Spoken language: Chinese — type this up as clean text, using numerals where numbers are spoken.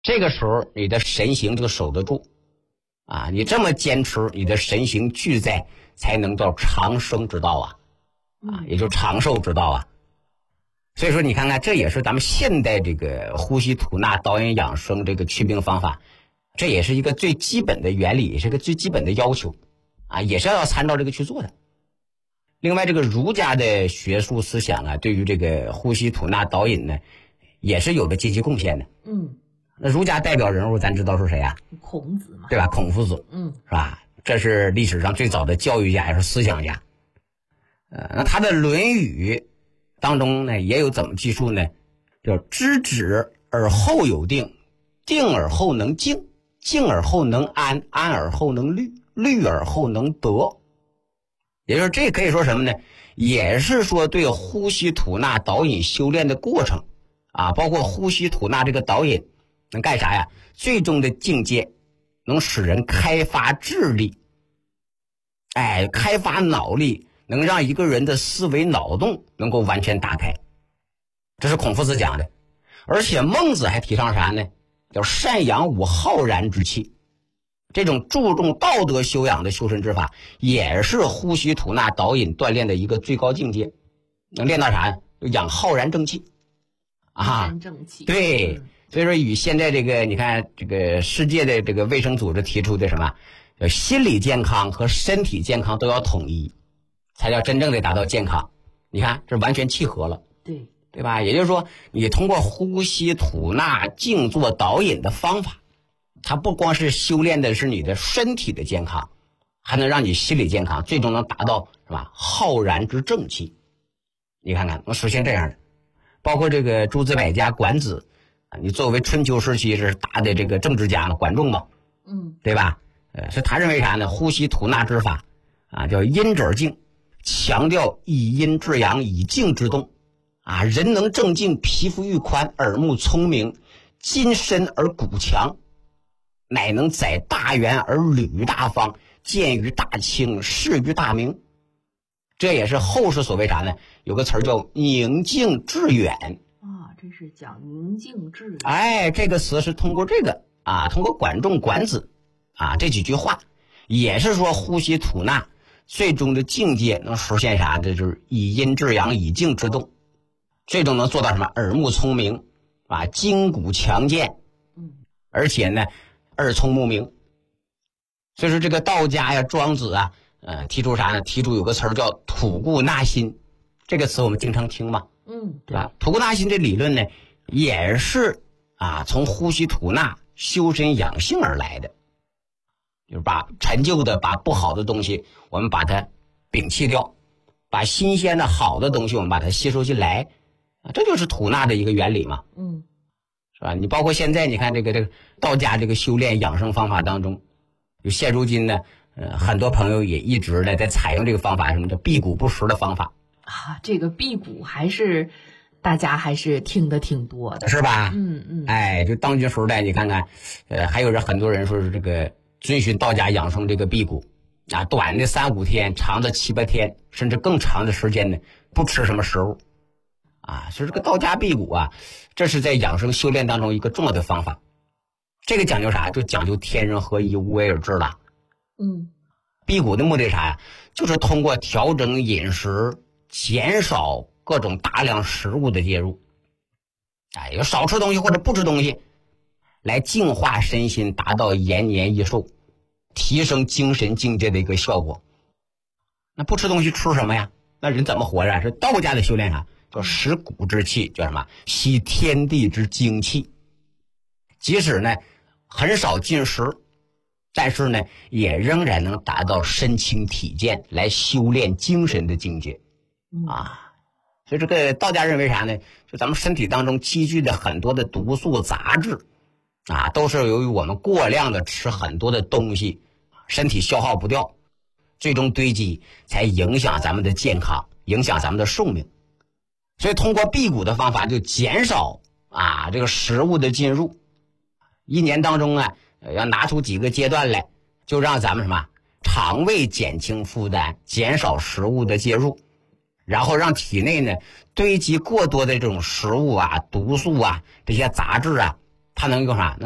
这个时候你的神形就守得住啊，你这么坚持，你的神形俱在，才能叫长生之道啊，也就长寿之道啊。所以说你看看，这也是咱们现代这个呼吸吐纳导引养生这个祛病方法，这也是一个最基本的原理，也是个最基本的要求啊，也是要参照这个去做的。另外这个儒家的学术思想啊，对于这个呼吸吐纳导引呢，也是有着积极贡献的。那儒家代表人物咱知道是谁啊？ 孔子嘛， 对吧？孔夫子，是吧？这是历史上最早的教育家，也是思想家。那他的《论语》当中呢，也有怎么记述呢？叫知止而后有定，定而后能静，静而后能安，安而后能虑，虑而后能得。也就是这可以说什么呢？也是说对呼吸吐纳导引修炼的过程啊，包括呼吸吐纳这个导引能干啥呀？最终的境界能使人开发智力，开发脑力，能让一个人的思维脑洞能够完全打开。这是孔夫子讲的。而且孟子还提倡啥呢？叫善养吾浩然之气。这种注重道德修养的修身之法，也是呼吸吐纳导引锻炼的一个最高境界。能练到啥呀？就养浩然正气啊， 正气。 对，所以说与现在这个你看这个世界的这个卫生组织提出的什么，心理健康和身体健康都要统一，才叫真正的达到健康。你看这完全契合了，对吧？也就是说，你通过呼吸吐纳静坐导引的方法，它不光是修炼的是你的身体的健康，还能让你心理健康，最终能达到是吧浩然之正气。你看看能实现这样的，包括这个诸子百家管子，你作为春秋时期是大的这个政治家嘛，管仲嘛，对吧？是他认为啥呢？呼吸吐纳之法啊，叫阴者静，强调以阴制阳，以静制动啊，人能正静，皮肤愈宽，耳目聪明，筋深而骨强，乃能载大圆而履大方，见于大清，视于大明。这也是后世所谓啥呢？有个词儿叫宁静致远啊，这是讲宁静致远。 这个词是通过这个啊，通过管仲、管子啊这几句话，也是说呼吸吐纳最终的境界能实现啥？这就是以阴制阳，以静制动，最终能做到什么？耳目聪明啊，筋骨强健，而且呢耳聪目明。所以说这个道家呀、庄子啊，提出啥呢？提出有个词儿叫吐故纳新，这个词我们经常听嘛，对吧？吐故纳新这理论呢，也是从呼吸吐纳修身养性而来的，就是把陈旧的、把不好的东西，我们把它摒弃掉，把新鲜的好的东西我们把它吸收进来，这就是吐纳的一个原理嘛，是吧？你包括现在你看这个道家这个修炼养生方法当中，就现如今呢，很多朋友也一直在采用这个方法，什么叫辟谷不食的方法啊？这个辟谷大家还是听得挺多的， 是吧？就当今时代，你看看，还有很多人说是这个遵循道家养生这个辟谷啊，短的3、5天，长的7、8天，甚至更长的时间呢，不吃什么食物啊。所以这个道家辟谷啊，这是在养生修炼当中一个重要的方法。这个讲究啥？就讲究天人合一，无为而治了。辟谷的目的啥呀？就是通过调整饮食，减少各种大量食物的介入，有少吃东西或者不吃东西，来净化身心，达到延年益寿，提升精神境界的一个效果。那不吃东西吃什么呀？那人怎么活着？是道家的修炼啥？叫食谷之气，叫什么？吸天地之精气。即使呢很少进食，但是呢也仍然能达到身轻体健，来修炼精神的境界所以这个道家认为啥呢？就咱们身体当中积聚的很多的毒素杂质都是由于我们过量的吃很多的东西，身体消耗不掉，最终堆积，才影响咱们的健康，影响咱们的寿命。所以通过辟谷的方法，就减少这个食物的进入。1年当中要拿出几个阶段来，就让咱们肠胃减轻负担，减少食物的介入，然后让体内呢堆积过多的这种食物毒素这些杂质它能用啥？